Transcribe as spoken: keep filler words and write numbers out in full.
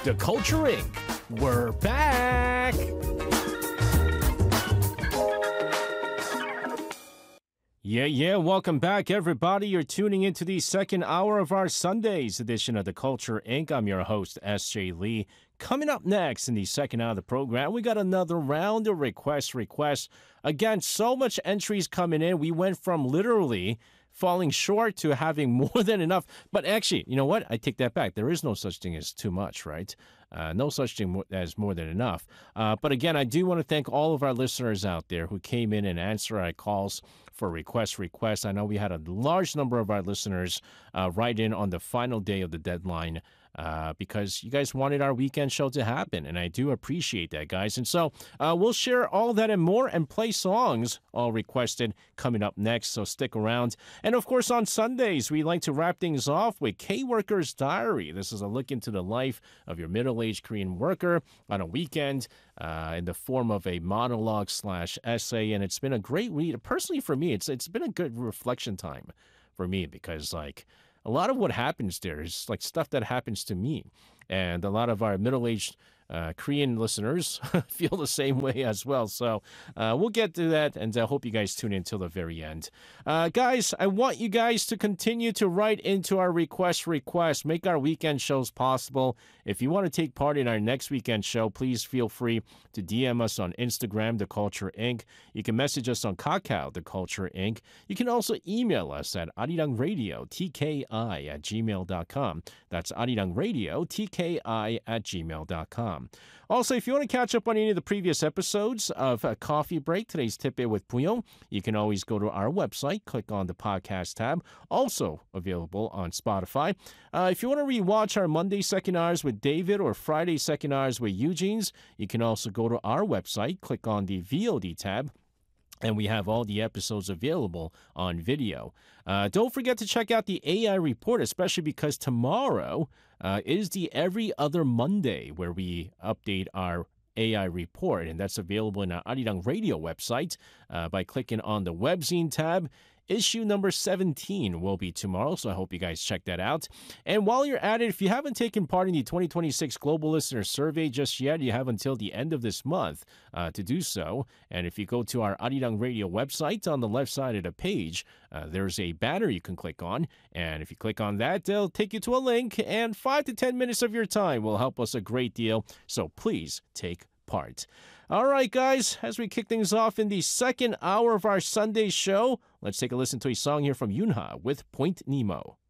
The Culture Incorporated. We're back! Yeah, yeah, welcome back, everybody. You're tuning into the second hour of our Sunday's edition of The Culture Incorporated. I'm your host, S J Lee. Coming up next in the second hour of the program, we got another round of request requests. Again, so much entries coming in. We went from literally falling short to having more than enough. But actually, you know what? I take that back. There is no such thing as too much, right? Uh, no such thing as more than enough. Uh, but again, I do want to thank all of our listeners out there who came in and answered our calls for request requests. I know we had a large number of our listeners uh, write in on the final day of the deadline uh, because you guys wanted our weekend show to happen, and I do appreciate that, guys. And so uh, we'll share all that and more and play songs all requested coming up next, so stick around. And of course, on Sundays, we like to wrap things off with K-Worker's Diary. This is a look into the life of your middle-aged Korean worker on a weekend uh, in the form of a monologue slash essay, and it's been a great read. Personally, for me, it's it's been a good reflection time for me because, like, a lot of what happens there is like stuff that happens to me, and a lot of our middle-aged Uh, Korean listeners feel the same way as well. So uh, we'll get to that, and I hope you guys tune in till the very end. Uh, guys, I want you guys to continue to write into our request requests. Make our weekend shows possible. If you want to take part in our next weekend show, please feel free to D M us on Instagram, The Culture Incorporated. You can message us on Kakao, The Culture Incorporated. You can also email us at arirangradio, T K I at gmail dot com. That's arirangradio, T K I at gmail dot com. Also, if you want to catch up on any of the previous episodes of uh, Coffee Break, today's tip with Puyong, you can always go to our website, click on the podcast tab, also available on Spotify. Uh, if you want to rewatch our Monday second hours with David or Friday second hours with Eugene's, you can also go to our website, click on the V O D tab, and we have all the episodes available on video. Uh, don't forget to check out the A I Report, especially because tomorrow uh, is the Every Other Monday where we update our A I Report, and that's available in our Arirang Radio website uh, by clicking on the Webzine tab. Issue number seventeen will be tomorrow, so I hope you guys check that out. And while you're at it, if you haven't taken part in the twenty twenty-six Global Listener Survey just yet, you have until the end of this month uh, to do so. And if you go to our Arirang Radio website, on the left side of the page, uh, there's a banner you can click on. And if you click on that, it'll take you to a link, and five to ten minutes of your time will help us a great deal. So please take part. All right, guys, as we kick things off in the second hour of our Sunday show, let's take a listen to a song here from Yunha with Point Nemo.